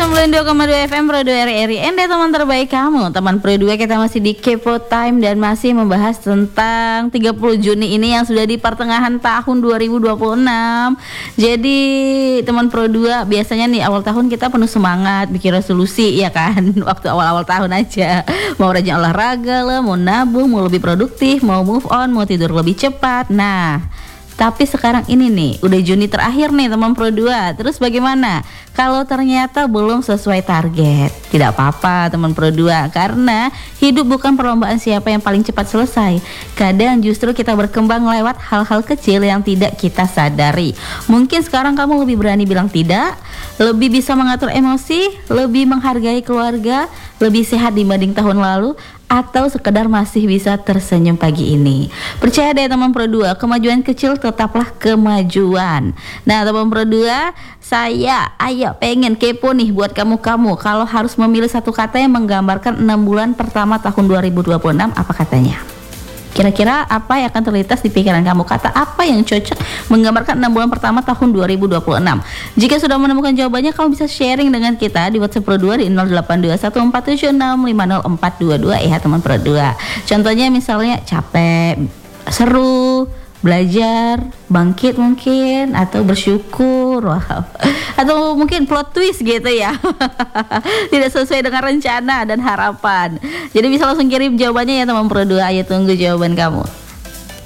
92,2 FM Pro 2 RRI Anda teman terbaik kamu. Teman Pro 2, kita masih di Kepo Time dan masih membahas tentang 30 Juni ini yang sudah di pertengahan tahun 2026. Jadi teman Pro 2, biasanya nih awal tahun kita penuh semangat bikin resolusi ya kan. Waktu awal-awal tahun aja. Mau rajin olahraga lah, mau nabung, mau lebih produktif, mau move on, mau tidur lebih cepat. Nah, tapi sekarang ini nih, udah Juni terakhir nih teman Pro 2. Terus bagaimana? Kalau ternyata belum sesuai target, tidak apa-apa teman Pro 2, karena hidup bukan perlombaan siapa yang paling cepat selesai. Kadang justru kita berkembang lewat hal-hal kecil yang tidak kita sadari. Mungkin sekarang kamu lebih berani bilang tidak, lebih bisa mengatur emosi, lebih menghargai keluarga, lebih sehat dibanding tahun lalu, atau sekedar masih bisa tersenyum pagi ini. Percaya deh teman Pro 2, kemajuan kecil tetaplah kemajuan. Nah teman Pro 2, saya pengen kepo nih buat kamu-kamu. Kalau harus memilih satu kata yang menggambarkan 6 bulan pertama tahun 2026, apa katanya? Kira-kira apa yang akan terlintas di pikiran kamu? Kata apa yang cocok menggambarkan 6 bulan pertama tahun 2026? Jika sudah menemukan jawabannya, kamu bisa sharing dengan kita di WhatsApp Pro 2 di 082147650422 ya teman Pro 2. Contohnya misalnya capek, seru, belajar, bangkit mungkin, atau bersyukur, wow. Atau mungkin plot twist gitu ya. Tidak sesuai dengan rencana dan harapan. Jadi bisa langsung kirim jawabannya ya teman Pro 2. Ayo tunggu jawaban kamu.